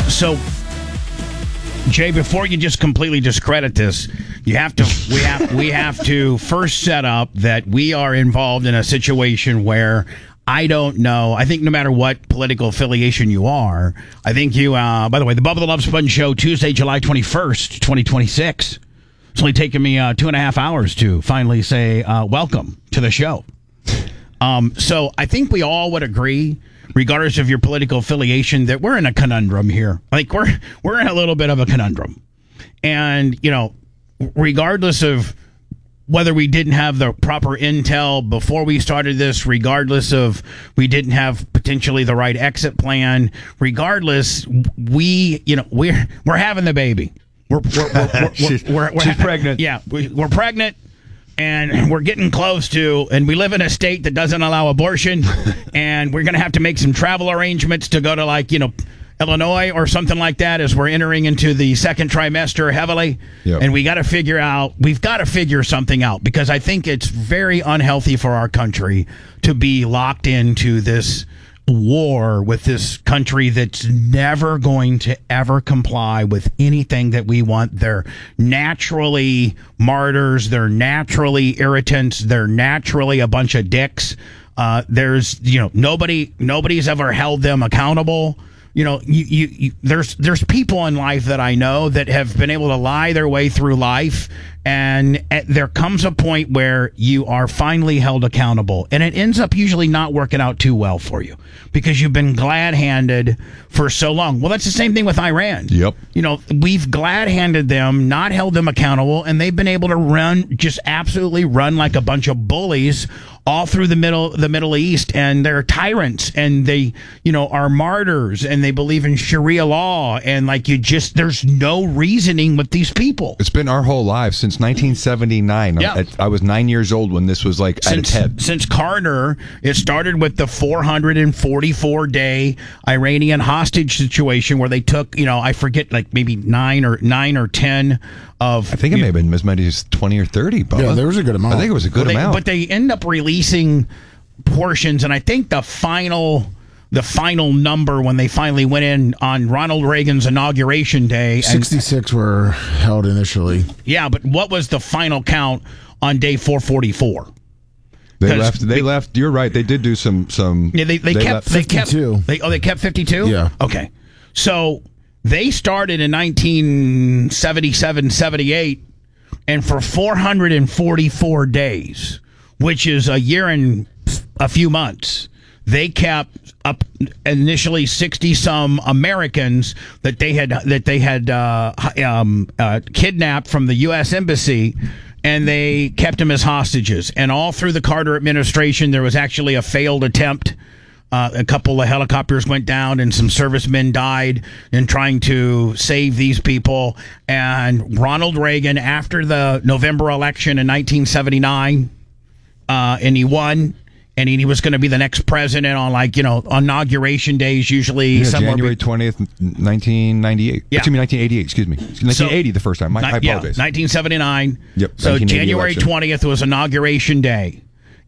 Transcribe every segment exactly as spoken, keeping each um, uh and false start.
So, Jay, before you just completely discredit this, you have to. We have. We have to first set up that we are involved in a situation where I don't know. I think no matter what political affiliation you are, I think you. Uh, by the way, the Bubba the Love Sponge Show, Tuesday, July twenty-first, twenty twenty-six. It's only taken me uh, two and a half hours to finally say uh, welcome to the show. Um, so I think we all would agree, regardless of your political affiliation, that we're in a conundrum here. Like we're we're in a little bit of a conundrum, and you know, regardless of whether we didn't have the proper intel before we started this, regardless of we didn't have potentially the right exit plan, regardless, we you know we're we're having the baby. We're we're we're, we're, she's, we're, we're, we're she's ha- pregnant. Yeah, we, we're pregnant. And we're getting close to, and we live in a state that doesn't allow abortion, and we're going to have to make some travel arrangements to go to, like, you know, Illinois or something like that as we're entering into the second trimester heavily. Yep. And we got to figure out, we've got to figure something out, because I think it's very unhealthy for our country to be locked into this war with this country that's never going to ever comply with anything that we want. They're naturally martyrs. They're naturally irritants. They're naturally a bunch of dicks. Uh, there's, you know, nobody, nobody's ever held them accountable. You know, you, you, you, there's there's people in life that I know that have been able to lie their way through life, and at, there comes a point where you are finally held accountable, and it ends up usually not working out too well for you because you've been glad-handed for so long. Well, that's the same thing with Iran. Yep. You know, we've glad-handed them, not held them accountable, and they've been able to run, just absolutely run like a bunch of bullies all through the middle the Middle East, and they're tyrants, and they, you know, are martyrs, and they believe in Sharia law, and like you just, there's no reasoning with these people. It's been our whole lives since nineteen seventy-nine. Yeah. I, I was nine years old when this was like at Since, its head. since Carter, it started with the four hundred forty-four day Iranian hostage situation where they took, you know, I forget, like maybe nine or nine or ten of. I think it may have been as many as twenty or thirty. Bubba. Yeah, there was a good amount. I think it was a good Well, they- amount. But they end up releasing portions, and I think the final the final number when they finally went in on Ronald Reagan's inauguration day. And, sixty-six were held initially. yeah, but what was the final count on day four forty-four? they 'cause left. They be- left. You're right. They did do some. Some. Yeah, they, they, kept left. they kept fifty-two. they oh they kept fifty-two? Yeah. Okay. So they started in nineteen seventy-seven seventy-eight, and for four hundred forty-four days, which is a year and a few months, they kept up initially sixty some Americans that they had that they had uh, um, uh, kidnapped from the U S Embassy, and they kept them as hostages. And all through the Carter administration, there was actually a failed attempt. Uh, a couple of helicopters went down, and some servicemen died in trying to save these people. And Ronald Reagan, after the November election in nineteen seventy-nine, uh, and he won. And he was going to be the next president on, like, you know, inauguration days, usually Yeah, somewhere. January be- twentieth, nineteen ninety-eight. Yeah. Excuse me, nineteen eighty-eight. Excuse me, nineteen eighty. The first time. My, Ni- I apologize. Yeah, nineteen seventy-nine. Yep, So nineteen eighty January election. twentieth was inauguration day,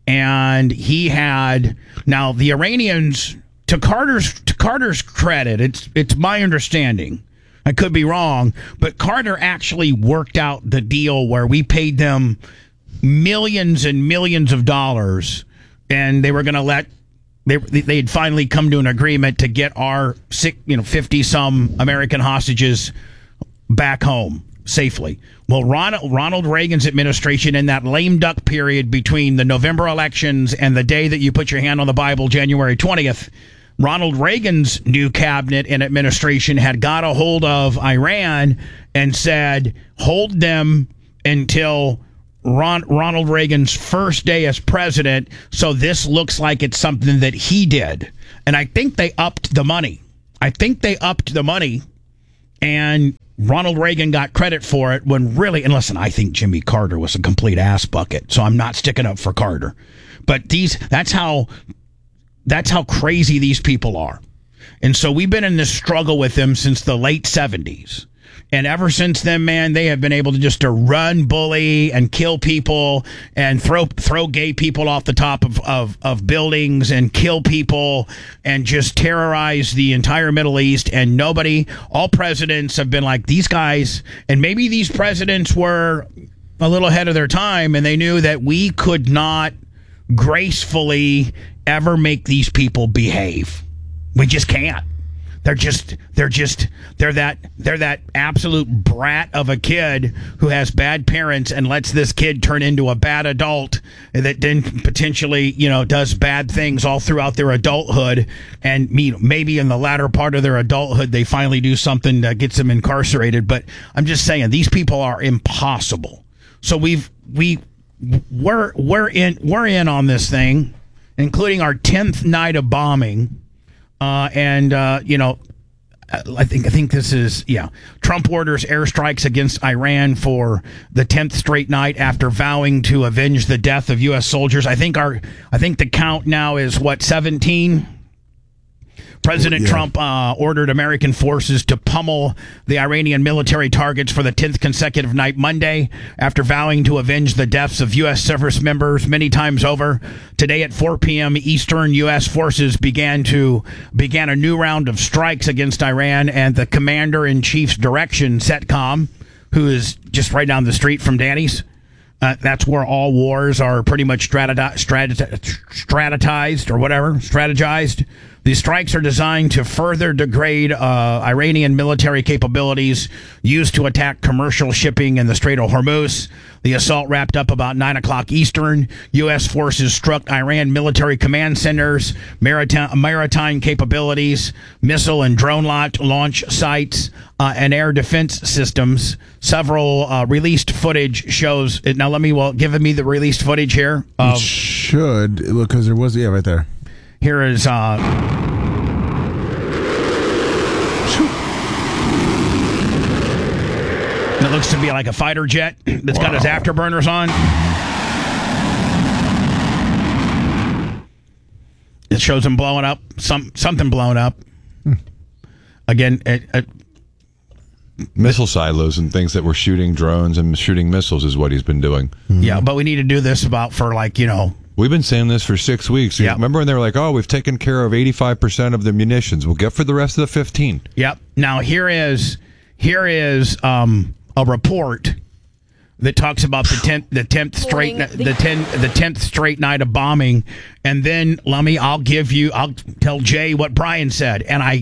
and he had now the Iranians. To Carter's to Carter's credit, it's it's my understanding. I could be wrong, but Carter actually worked out the deal where we paid them millions and millions of dollars, and they were going to let they they had finally come to an agreement to get our sick, you know, fifty some American hostages back home safely. Well, Ronald, Ronald Reagan's administration, in that lame duck period between the November elections and the day that you put your hand on the Bible, January twentieth, Ronald Reagan's new cabinet and administration had got a hold of Iran and said, hold them until Ron, Ronald Reagan's first day as president, so this looks like it's something that he did. And I think they upped the money. I think they upped the money, and Ronald Reagan got credit for it when really, and listen, I think Jimmy Carter was a complete ass bucket, so I'm not sticking up for Carter. But these, that's how, that's how crazy these people are. And so we've been in this struggle with them since the late seventies. And ever since then, man, they have been able to just to run, bully, and kill people, and throw throw gay people off the top of, of, of buildings, and kill people, and just terrorize the entire Middle East. And nobody, all presidents have been like, these guys, and maybe these presidents were a little ahead of their time, and they knew that we could not gracefully ever make these people behave. We just can't. They're just, they're just, they're that, they're that absolute brat of a kid who has bad parents and lets this kid turn into a bad adult that then potentially, you know, does bad things all throughout their adulthood. And maybe in the latter part of their adulthood, they finally do something that gets them incarcerated. But I'm just saying, these people are impossible. So we've, we, we're, we're in, we're in on this thing, including our tenth night of bombing. Uh, and, uh, you know, I think I think this is, yeah. Trump orders airstrikes against Iran for the tenth straight night after vowing to avenge the death of U S soldiers. I think our I think the count now is, what, seventeen? President yeah. Trump uh, ordered American forces to pummel the Iranian military targets for the tenth consecutive night Monday after vowing to avenge the deaths of U S service members many times over. Today at four p.m. Eastern, U S forces began to began a new round of strikes against Iran, and the commander-in-chief's direction, CENTCOM, who is just right down the street from Danny's. Uh, that's where all wars are pretty much strategi- strategi- strategized or whatever, strategized. These strikes are designed to further degrade uh, Iranian military capabilities used to attack commercial shipping in the Strait of Hormuz. The assault wrapped up about nine o'clock Eastern. U S forces struck Iran military command centers, maritime, maritime capabilities, missile and drone launch sites, uh, and air defense systems. Several uh, released footage shows. Now, let me, well, give me the released footage here. Of, it should, because there was, yeah, right there. Here is, uh, it looks to be like a fighter jet that's wow. got his afterburners on. It shows him blowing up, some something blowing up. Hmm. Again, it, it, missile silos and things that were shooting drones and shooting missiles is what he's been doing. Yeah, but we need to do this about for like, you know, we've been saying this for six weeks. Yep. Remember when they were like, oh, we've taken care of eighty-five percent of the munitions. We'll get for the rest of the fifteen. Yep. Now, here is here is um, a report that talks about the tenth the tenth straight the ten the tenth straight night of bombing. And then, Lummy, I'll give you I'll tell Jay what Brian said. And I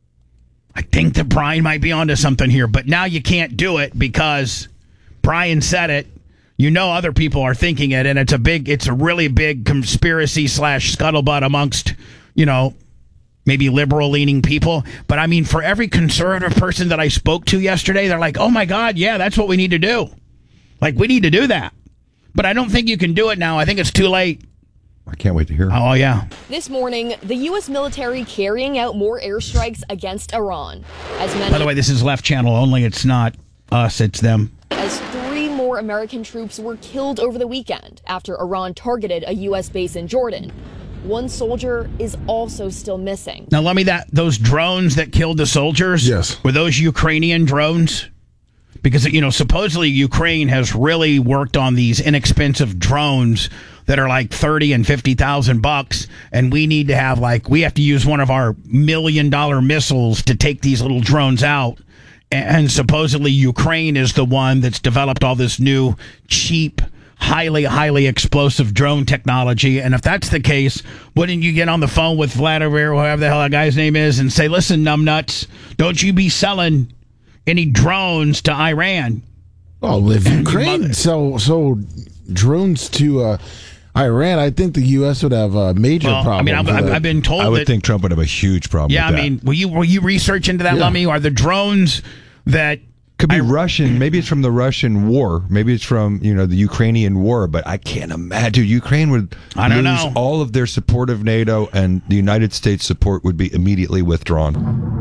I think that Brian might be onto something here, but now you can't do it because Brian said it. You know, other people are thinking it, and it's a big, it's a really big conspiracy slash scuttlebutt amongst, you know, maybe liberal leaning people. But I mean, for every conservative person that I spoke to yesterday, they're like, oh my God, yeah, that's what we need to do. Like, we need to do that. But I don't think you can do it now. I think it's too late. I can't wait to hear. Oh, yeah. This morning, the U S military carrying out more airstrikes against Iran. As many- By the way, this is Left Channel only. It's not us, it's them. As three more American troops were killed over the weekend after Iran targeted a U S base in Jordan. One soldier is also still missing. Now, let me that those drones that killed the soldiers, yes, were those Ukrainian drones? Because, you know, supposedly Ukraine has really worked on these inexpensive drones that are like thirty and fifty thousand bucks, and we need to have like we have to use one of our million dollar missiles to take these little drones out. And supposedly Ukraine is the one that's developed all this new, cheap, highly, highly explosive drone technology. And if that's the case, wouldn't you get on the phone with Vladimir, whatever the hell that guy's name is, and say, listen, numbnuts, don't you be selling any drones to Iran? Oh, if Ukraine so so drones to uh, Iran, I think the U S would have a major well, problem. I mean, I've, I've been told I would that, think Trump would have a huge problem yeah, with I that. mean, will you, will you research into that, Yeah. Lummy? Are the drones that... Could be I, Russian. Maybe it's from the Russian war. Maybe it's from, you know, the Ukrainian war. But I can't imagine. Ukraine would I don't lose know. all of their support of NATO, and the United States support would be immediately withdrawn.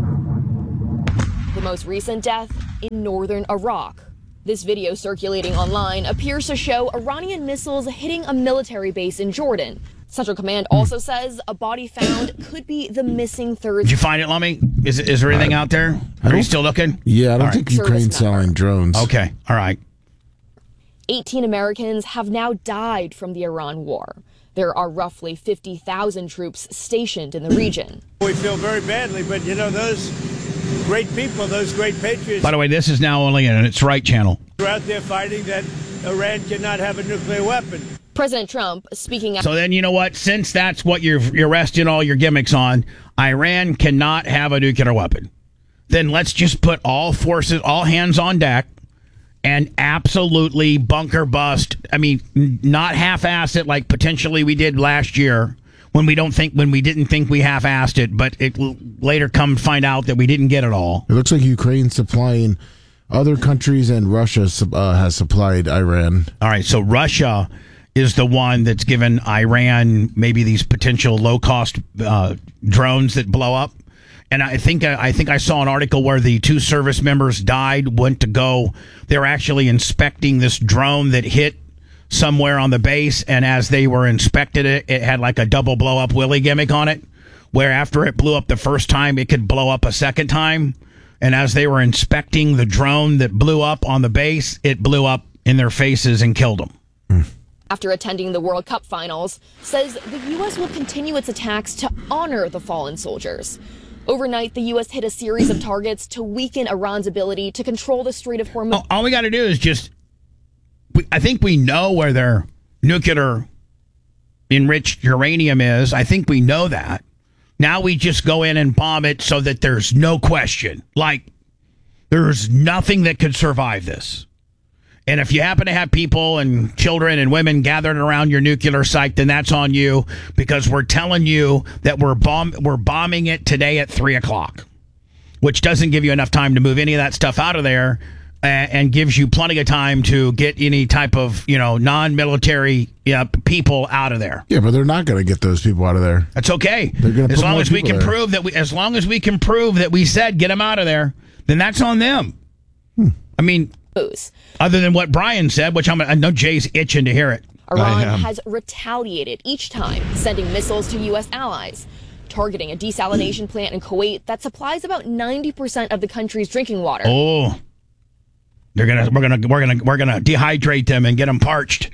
The most recent death in northern Iraq. This video circulating online appears to show Iranian missiles hitting a military base in Jordan. Central Command also says a body found could be the missing third. Did you find it, Lummy? Is is there anything out there? Are you still looking? Yeah, I don't All think right. Ukraine's Service member. selling drones. Okay, all right. eighteen Americans have now died from the Iran war. There are roughly fifty thousand troops stationed in the region. We feel very badly, but you know, those great people, those great patriots By the way, this is now only in its right channel. are out there fighting that Iran cannot have a nuclear weapon. President Trump speaking out. So then, you know what? Since that's what you're you're resting all your gimmicks on, Iran cannot have a nuclear weapon. Then let's just put all forces, all hands on deck, and absolutely bunker bust. I mean, n- not half-ass it like potentially we did last year when we don't think when we didn't think we half-assed it, but it will later come to find out that we didn't get it all. It looks like Ukraine's supplying other countries, and Russia sup- uh, has supplied Iran. All right, so Russia is the one that's given Iran maybe these potential low-cost uh, drones that blow up. And I think I think I saw an article where the two service members died, went to go. They were actually inspecting this drone that hit somewhere on the base, and as they were inspecting it, it had like a double blow-up Willie gimmick on it, where after it blew up the first time, it could blow up a second time. And as they were inspecting the drone that blew up on the base, it blew up in their faces and killed them. After attending the World Cup finals, says the U S will continue its attacks to honor the fallen soldiers. Overnight, the U S hit a series of targets to weaken Iran's ability to control the Strait of Hormuz. All, all we got to do is just, we, I think we know where their nuclear enriched uranium is. I think we know that. Now we just go in and bomb it so that there's no question. Like, there's nothing that could survive this. And if you happen to have people and children and women gathered around your nuclear site, then that's on you, because we're telling you that we're bomb we're bombing it today at three o'clock, which doesn't give you enough time to move any of that stuff out of there, and, and gives you plenty of time to get any type of, you know, non-military you know, people out of there. Yeah, but they're not going to get those people out of there. That's okay. They're gonna As put long more as we people can there. prove that we, as long as we can prove that we said get them out of there, then that's on them. Hmm. I mean, other than what Brian said, which I'm, I know Jay's itching to hear it. Iran has retaliated each time, sending missiles to U S allies, targeting a desalination plant in Kuwait that supplies about ninety percent of the country's drinking water. Oh, they're gonna we're gonna we're gonna we're gonna dehydrate them and get them parched.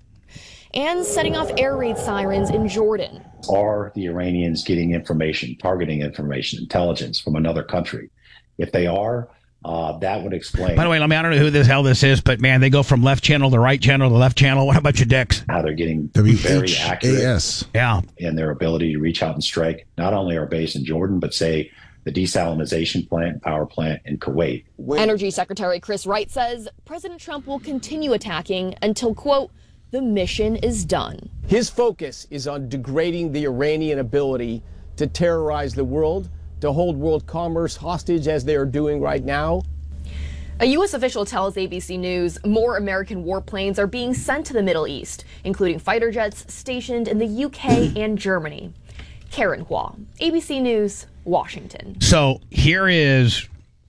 And setting off air raid sirens in Jordan. Are the Iranians getting information, targeting information, intelligence from another country? If they are, uh, that would explain. By the way, let me, I don't know who the hell this is, but man, they go from left channel to right channel to left channel. What about your dicks? How they're getting W very H A accurate S. Yeah. in their ability to reach out and strike not only our base in Jordan, but say the desalinization plant, power plant in Kuwait. Energy Secretary Chris Wright says President Trump will continue attacking until, quote, the mission is done. His focus is on degrading the Iranian ability to terrorize the world, to hold world commerce hostage as they are doing right now. A U S official tells A B C News more American warplanes are being sent to the Middle East, including fighter jets stationed in the U K and Germany. Karen Hua, A B C News, Washington. So here is,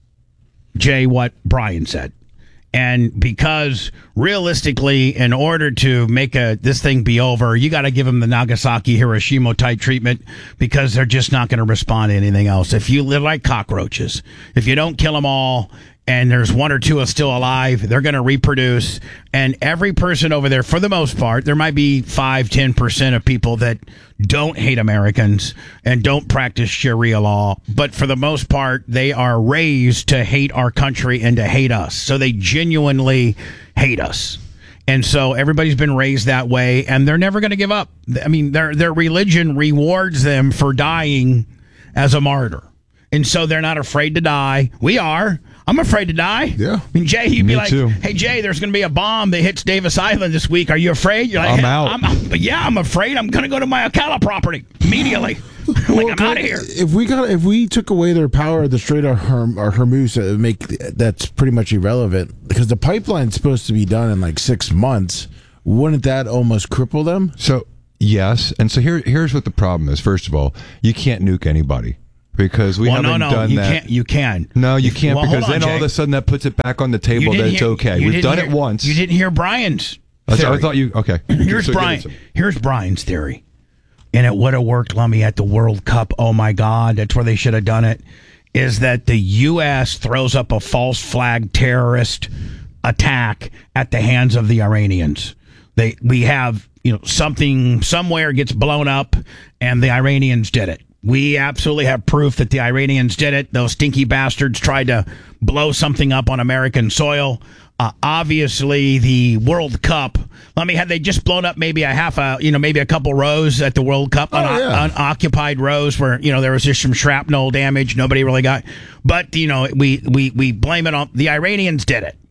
Jay, what Brian said. And because realistically, in order to make a this thing be over, you got to give them the Nagasaki Hiroshima type treatment, because they're just not going to respond to anything else. If you live like cockroaches, if you don't kill them all, and there's one or two are still alive, they're going to reproduce. And every person over there, for the most part, there might be five, ten percent of people that don't hate Americans and don't practice Sharia law. But for the most part, they are raised to hate our country and to hate us. So they genuinely hate us. And so everybody's been raised that way, and they're never going to give up. I mean, their their religion rewards them for dying as a martyr. And so they're not afraid to die. We are. I'm afraid to die. Yeah. I mean, Jay, you'd be Me like, too. hey, Jay, there's going to be a bomb that hits Davis Island this week. Are you afraid? You're like, I'm "Hey, out." I'm, I'm- yeah, I'm afraid. I'm going to go to my Ocala property immediately. like, Well, I'm out of here. If we got, if we took away their power at the Strait of Herm, or Hormuz, it would make that's pretty much irrelevant, because the pipeline's supposed to be done in like six months. Wouldn't that almost cripple them? So yes, and so here here's what the problem is. First of all, you can't nuke anybody, because we Well, haven't no, no, done you that. can't. You can. No, you can't, Well, because hold on, then all of Jay. a sudden that puts it back on the You table didn't that it's hear- okay. you We've didn't done hear- it once. You didn't hear Brian's I theory. thought you okay. Here's So give Brian. it some- Here's Brian's theory, and it would have worked, Lummy, at the World Cup. Oh my God, that's where they should have done it. is that the U S throws up a false flag terrorist attack at the hands of the Iranians. They we have, you know, something somewhere gets blown up and the Iranians did it. We absolutely have proof that the Iranians did it. Those stinky bastards tried to blow something up on American soil. Uh, obviously, the World Cup. Let me have they just blown up maybe a half a, you know, maybe a couple rows at the World Cup, Oh, un- yeah. unoccupied rows where, you know, there was just some shrapnel damage. Nobody really got. But, you know, we, we, we blame it on the Iranians did it.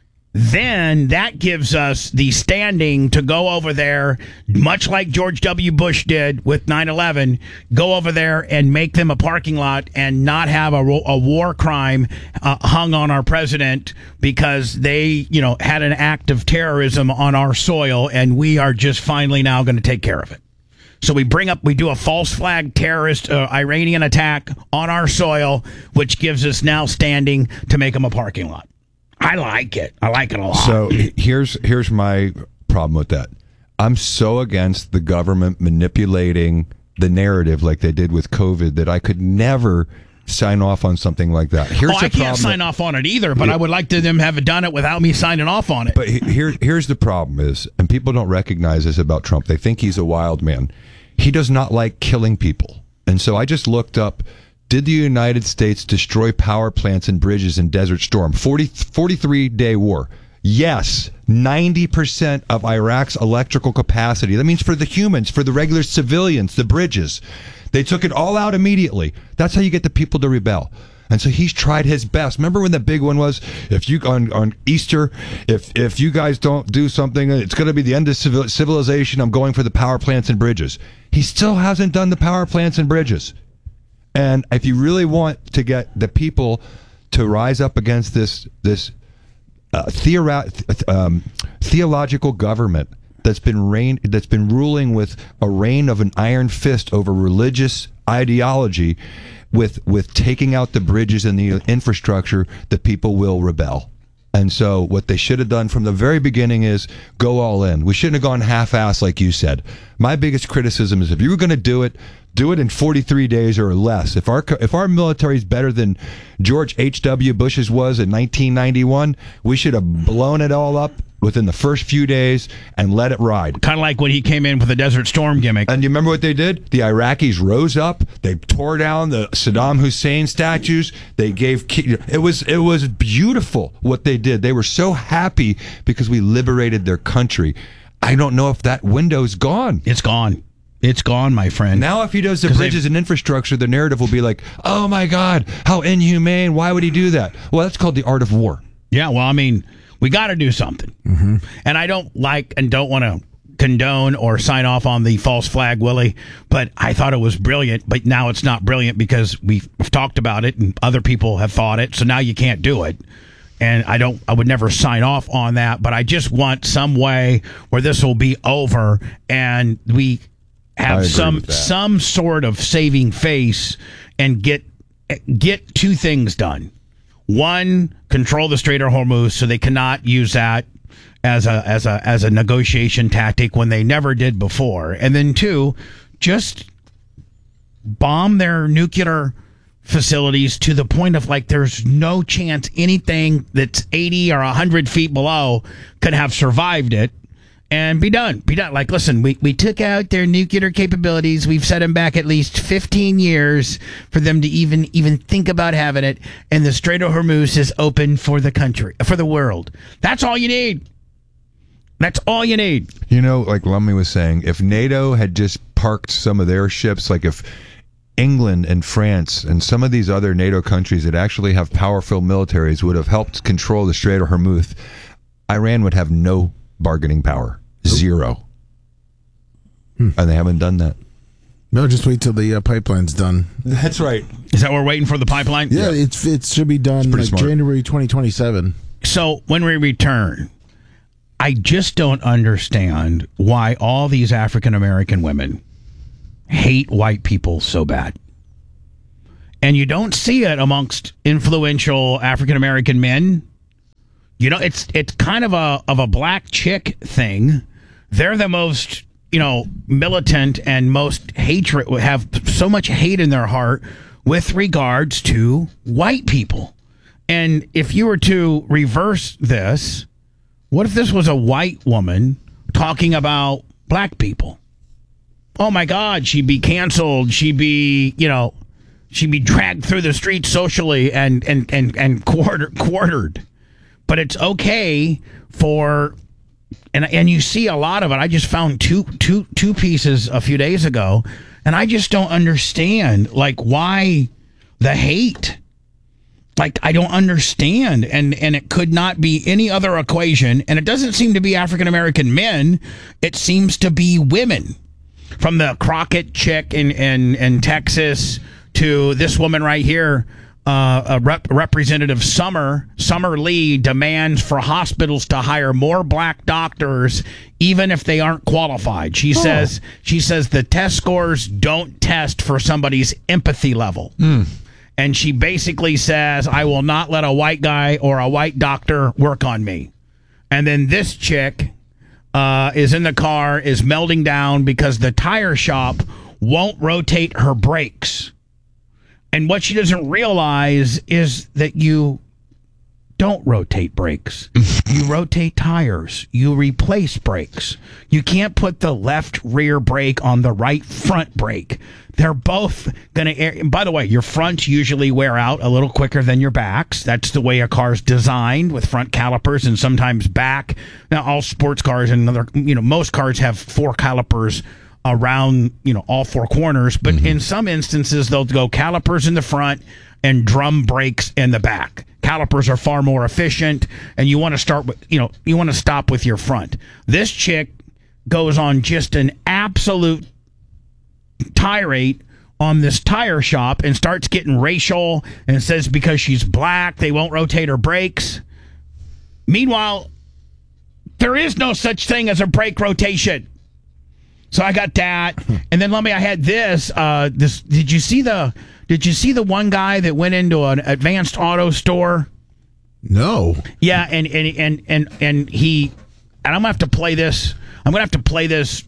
Then that gives us the standing to go over there, much like George W. Bush did with nine eleven, go over there and make them a parking lot and not have a, a war crime uh, hung on our president because they, you know, had an act of terrorism on our soil, and we are just finally now going to take care of it. So we bring up, we do a false flag terrorist uh, Iranian attack on our soil, which gives us now standing to make them a parking lot. I like it. I like it a lot. So here's here's my problem with that. I'm so against the government manipulating the narrative like they did with COVID that I could never sign off on something like that. Here's oh, the I can't problem sign that- off on it either, but I would like to them have done it without me signing off on it. But he- here, here's the problem is, and people don't recognize this about Trump. They think he's a wild man. He does not like killing people. And so I just looked up, did the United States destroy power plants and bridges in Desert Storm? forty, forty-three day war. Yes, ninety percent of Iraq's electrical capacity. That means for the humans, for the regular civilians, the bridges. They took it all out immediately. That's how you get the people to rebel. And so he's tried his best. Remember when the big one was, if you on, on Easter, if if you guys don't do something, it's going to be the end of civil, civilization. I'm going for the power plants and bridges. He still hasn't done the power plants and bridges. And if you really want to get the people to rise up against this this uh, theora- um, theological government that's been reign that's been ruling with a reign of an iron fist over religious ideology, with with taking out the bridges and the infrastructure, the people will rebel. And so what they should have done from the very beginning is go all in. We shouldn't have gone half-ass like you said. My biggest criticism is if you were going to do it, do it in forty-three days or less. If our if our military is better than George H W. Bush's was in nineteen ninety-one, we should have blown it all up within the first few days and let it ride. Kind of like when he came in with the Desert Storm gimmick. And you remember what they did? The Iraqis rose up. They tore down the Saddam Hussein statues. They gave it was it was beautiful what they did. They were so happy because we liberated their country. I don't know if that window's gone. It's gone. It's gone, my friend. Now, if he does the 'Cause bridges and infrastructure, the narrative will be like, "Oh my God, how inhumane! Why would he do that?" Well, that's called the art of war. Yeah, well, I mean, we got to do something. Mm-hmm. And I don't like and don't want to condone or sign off on the false flag, Willie, but I thought it was brilliant. But now it's not brilliant because we've talked about it and other people have thought it. So now you can't do it. And I don't, I would never sign off on that. But I just want some way where this will be over and we I have agree some with that. some sort of saving face and get get two things done. One, control the Strait of Hormuz so they cannot use that as a as a as a negotiation tactic when they never did before. And then two, just bomb their nuclear facilities to the point of like there's no chance anything that's eighty or one hundred feet below could have survived it. And be done. Be done. Like, listen, we, we took out their nuclear capabilities. We've set them back at least fifteen years for them to even even think about having it. And the Strait of Hormuz is open for the country, for the world. That's all you need. That's all you need. You know, like Lumley was saying, if NATO had just parked some of their ships, like if England and France and some of these other NATO countries that actually have powerful militaries would have helped control the Strait of Hormuz, Iran would have no bargaining power. Zero. Hmm. And they haven't done that. No, just wait till the uh, pipeline's done. That's right. Is that what we're waiting for, the pipeline? Yeah, yeah. it's it should be done like smart. January twenty twenty-seven. So when we return, I just don't understand why all these African American women hate white people so bad. And you don't see it amongst influential African American men. You know, it's it's kind of a of a black chick thing. They're the most, you know, militant and most hatred, have so much hate in their heart with regards to white people. And if you were to reverse this, what if this was a white woman talking about black people? Oh my God, she'd be canceled. She'd be, you know, she'd be dragged through the streets socially and and and and quarter, quartered. But it's okay for, and and you see a lot of it. I just found two two two pieces a few days ago, and I just don't understand, like, why the hate. Like, I don't understand, and and it could not be any other equation, and it doesn't seem to be African American men. It seems to be women. From the Crockett chick in, in, in Texas to this woman right here, uh, a rep- Representative Summer, Summer Lee demands for hospitals to hire more black doctors, even if they aren't qualified. She oh. says she says the test scores don't test for somebody's empathy level. Mm. And she basically says, I will not let a white guy or a white doctor work on me. And then this chick uh, is in the car, is melting down because the tire shop won't rotate her brakes. And what she doesn't realize is that you don't rotate brakes. You rotate tires. You replace brakes. You can't put the left rear brake on the right front brake. They're both going to... By the way, your fronts usually wear out a little quicker than your backs. That's the way a car's designed, with front calipers and sometimes back. Now, all sports cars and other, you know, most cars have four calipers around, you know, all four corners. But mm-hmm. in some instances, they'll go calipers in the front and drum brakes in the back. Calipers are far more efficient, and you want to start with, you know, you want to stop with your front. This chick goes on just an absolute tirade on this tire shop and starts getting racial and says because she's black, they won't rotate her brakes. Meanwhile, there is no such thing as a brake rotation. So I got that, and then let me. I had this. Uh, this. Did you see the? Did you see the one guy that went into an Advanced Auto store? No. Yeah, and and and and and he. And I'm gonna have to play this. I'm gonna have to play this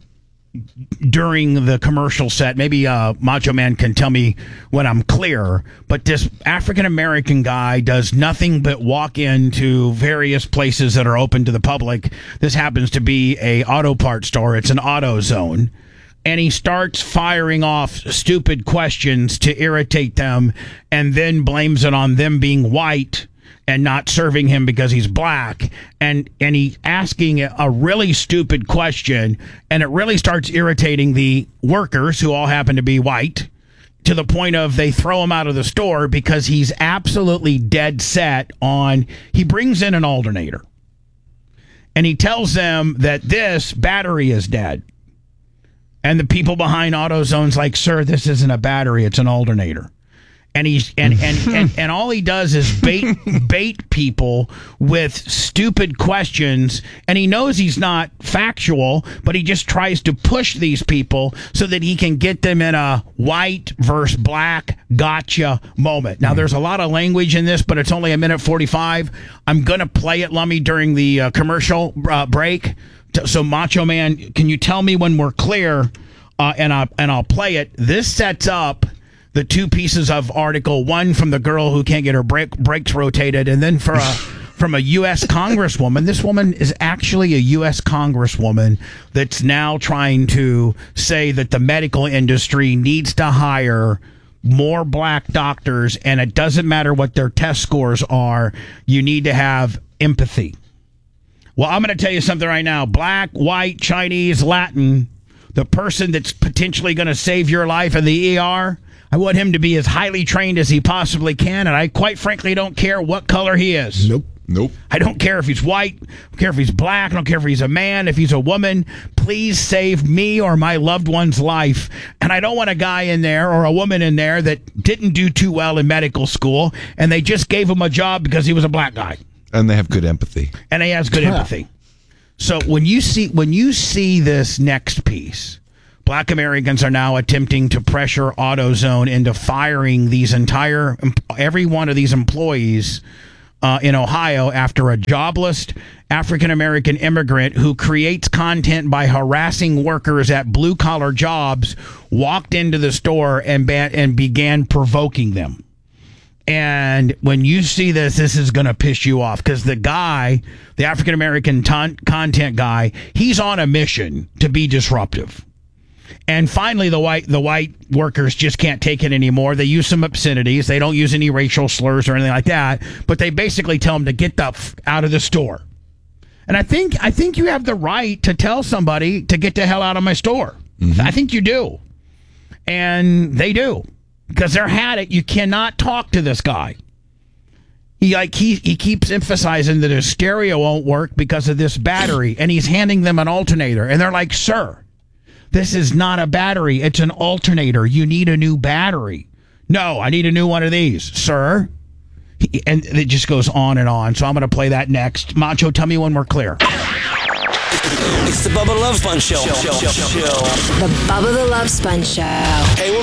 during the commercial set. Maybe uh, Macho Man can tell me when I'm clear. But this African American guy does nothing but walk into various places that are open to the public. This happens to be a auto parts store. It's an AutoZone. And he starts firing off stupid questions to irritate them, and then blames it on them being white and not serving him because he's black, and and he asking a really stupid question, and it really starts irritating the workers, who all happen to be white, to the point of they throw him out of the store because he's absolutely dead set on, he brings in an alternator, and he tells them that this battery is dead. And the people behind AutoZone's like, sir, this isn't a battery, it's an alternator. And he's and, and, and, and all he does is bait bait people with stupid questions, and he knows he's not factual, but he just tries to push these people so that he can get them in a white versus black gotcha moment. Now, there's a lot of language in this, but it's only a minute forty-five. I'm gonna play it, Lummy, during the uh, commercial uh, break. So, Macho Man, can you tell me when we're clear? Uh, and I and I'll play it. This sets up the two pieces of article, one from the girl who can't get her brake, brakes rotated, and then for a, from a U S congresswoman. This woman is actually a U S congresswoman that's now trying to say that the medical industry needs to hire more black doctors, and it doesn't matter what their test scores are. You need to have empathy. Well, I'm going to tell you something right now. Black, white, Chinese, Latin, the person that's potentially going to save your life in the E R, I want him to be as highly trained as he possibly can, and I quite frankly don't care what color he is. Nope. Nope. I don't care if he's white. I don't care if he's black. I don't care if he's a man, if he's a woman. Please save me or my loved one's life. And I don't want a guy in there or a woman in there that didn't do too well in medical school, and they just gave him a job because he was a black guy. And they have good empathy. And he has good empathy. So when you see when you see this next piece, Black Americans are now attempting to pressure AutoZone into firing these entire every one of these employees uh, in Ohio after a jobless African-American immigrant who creates content by harassing workers at blue-collar jobs walked into the store and, ba- and began provoking them. And when you see this, this is going to piss you off because the guy, the African-American ton- content guy, he's on a mission to be disruptive. And finally, the white the white workers just can't take it anymore. They use some obscenities. They don't use any racial slurs or anything like that. But they basically tell them to get the f- out of the store. And I think I think you have the right to tell somebody to get the hell out of my store. Mm-hmm. I think you do. And they do. Because they're had it. You cannot talk to this guy. He like he, he keeps emphasizing that his stereo won't work because of this battery. And he's handing them an alternator. And they're like, sir, this is not a battery. It's an alternator. You need a new battery. No, I need a new one of these, sir. He, and it just goes on and on. So I'm going to play that next. Macho, tell me when we're clear. It's the Bubba Love Sponge Show. Show, show, show. The Bubba the Love Sponge Show. Hey, we're